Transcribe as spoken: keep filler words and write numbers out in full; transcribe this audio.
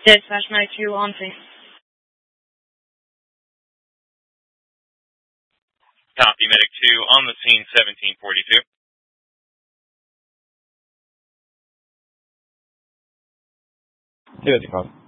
Dispatch nine two on scene. Copy, Medic two on the scene, seventeen forty-two. Two at the call.